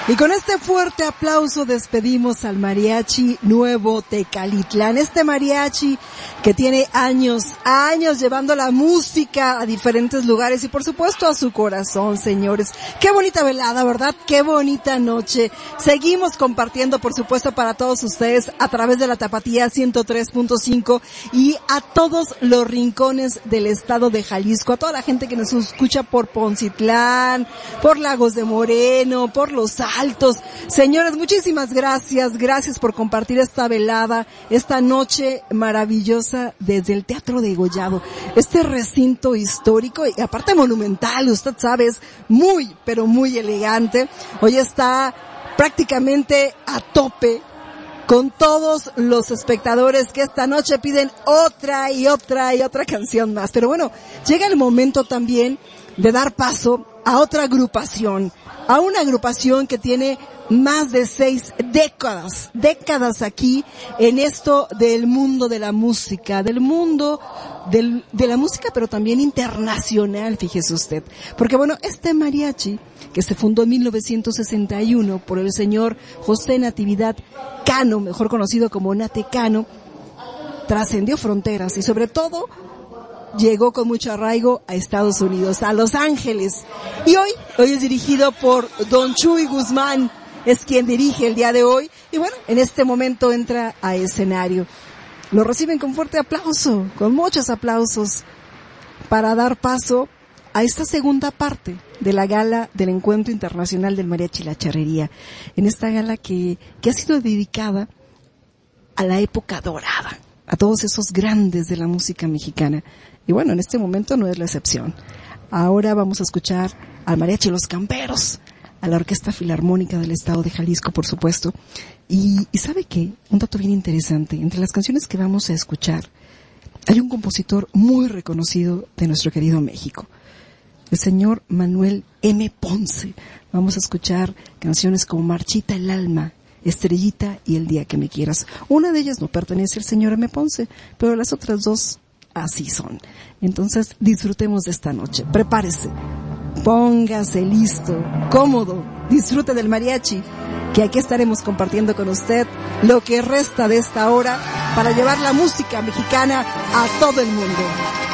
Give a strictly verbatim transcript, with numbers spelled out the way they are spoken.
Y con este fuerte aplauso despedimos al Mariachi Nuevo Tecalitlán. Este mariachi que tiene años, años llevando la música a diferentes lugares y por supuesto a su corazón, señores. Qué bonita velada, ¿verdad? Qué bonita noche. Seguimos compartiendo, por supuesto, para todos ustedes a través de la Tapatía ciento tres punto cinco y a todos los rincones del estado de Jalisco, a toda la gente que nos escucha por Poncitlán, por Lagos de Moreno, por Los Altos. Señores, muchísimas gracias, gracias por compartir esta velada, esta noche maravillosa desde el Teatro Degollado, este recinto histórico y aparte monumental, usted sabe, es muy, pero muy elegante. Hoy está prácticamente a tope con todos los espectadores que esta noche piden otra y otra y otra canción más. Pero bueno, llega el momento también de dar paso a otra agrupación, a una agrupación que tiene más de seis décadas, décadas aquí en esto del mundo de la música, del mundo del, de la música, pero también internacional, fíjese usted. Porque bueno, este mariachi, que se fundó en mil novecientos sesenta y uno por el señor José Natividad Cano, mejor conocido como Nate Cano, trascendió fronteras y sobre todo llegó con mucho arraigo a Estados Unidos, a Los Ángeles. Y hoy, hoy es dirigido por Don Chuy Guzmán, es quien dirige el día de hoy. Y bueno, en este momento entra a escenario. Lo reciben con fuerte aplauso, con muchos aplausos, para dar paso a esta segunda parte de la gala del Encuentro Internacional del Mariachi y la Charrería. En esta gala que, que ha sido dedicada a la época dorada, a todos esos grandes de la música mexicana. Y bueno, en este momento no es la excepción. Ahora vamos a escuchar al Mariachi Los Camperos, a la Orquesta Filarmónica del Estado de Jalisco, por supuesto. Y, y ¿sabe qué? Un dato bien interesante. Entre las canciones que vamos a escuchar, hay un compositor muy reconocido de nuestro querido México, el señor Manuel M. Ponce. Vamos a escuchar canciones como Marchita el Alma, Estrellita y El Día que Me Quieras. Una de ellas no pertenece al señor M. Ponce, pero las otras dos así son. Entonces disfrutemos de esta noche. Prepárese, póngase listo, cómodo, disfrute del mariachi, que aquí estaremos compartiendo con usted lo que resta de esta hora para llevar la música mexicana a todo el mundo.